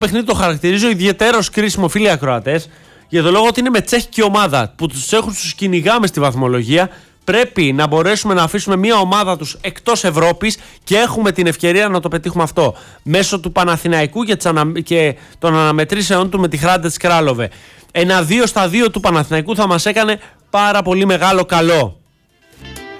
παιχνίδι το χαρακτηρίζω ιδιαιτέρως κρίσιμο, φίλοι ακροατές, για το λόγο ότι είναι με τσέχικη ομάδα που τους κυνηγάμε στη βαθμολογία. Πρέπει να μπορέσουμε να αφήσουμε μια ομάδα τους εκτός Ευρώπης και έχουμε την ευκαιρία να το πετύχουμε αυτό μέσω του Παναθηναϊκού και των αναμετρήσεων του με τη Hrádec Králové. Ένα 2-2 του Παναθηναϊκού θα μας έκανε πάρα πολύ μεγάλο καλό.